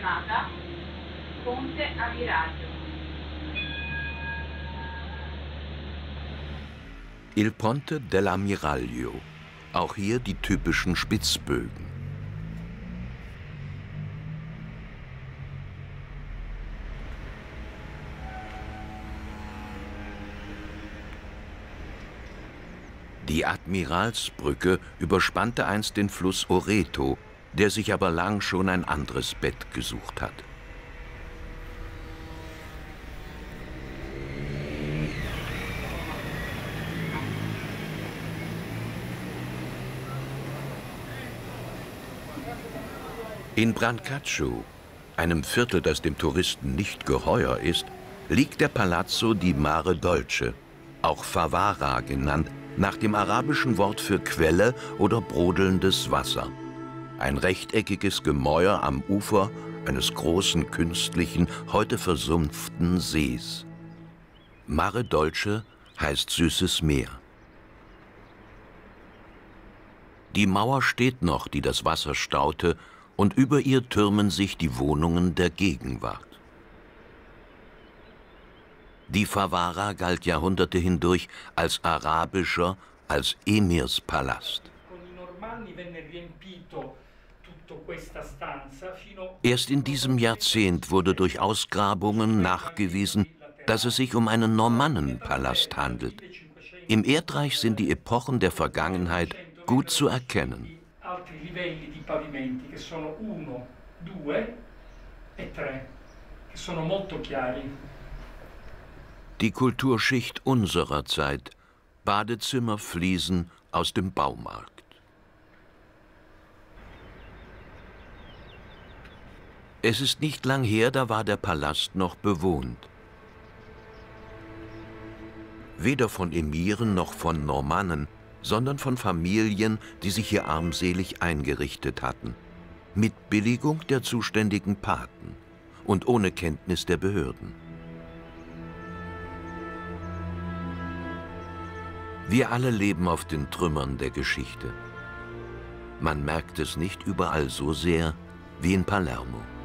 fermata Ponte Ammiraglio. Il Ponte dell'Ammiraglio. Auch hier die typischen Spitzbögen. Die Admiralsbrücke überspannte einst den Fluss Oreto, der sich aber lang schon ein anderes Bett gesucht hat. In Brancaccio, einem Viertel, das dem Touristen nicht geheuer ist, liegt der Palazzo di Mare Dolce, auch Favara genannt, nach dem arabischen Wort für Quelle oder brodelndes Wasser. Ein rechteckiges Gemäuer am Ufer eines großen, künstlichen, heute versumpften Sees. Mare Dolce heißt süßes Meer. Die Mauer steht noch, die das Wasser staute, und über ihr türmen sich die Wohnungen der Gegenwart. Die Favara galt Jahrhunderte hindurch als arabischer, als Emirspalast. Erst in diesem Jahrzehnt wurde durch Ausgrabungen nachgewiesen, dass es sich um einen Normannenpalast handelt. Im Erdreich sind die Epochen der Vergangenheit gut zu erkennen. Die Kulturschicht unserer Zeit, Badezimmerfliesen aus dem Baumarkt. Es ist nicht lang her, da war der Palast noch bewohnt. Weder von Emiren noch von Normannen, sondern von Familien, die sich hier armselig eingerichtet hatten, mit Billigung der zuständigen Paten und ohne Kenntnis der Behörden. Wir alle leben auf den Trümmern der Geschichte. Man merkt es nicht überall so sehr wie in Palermo.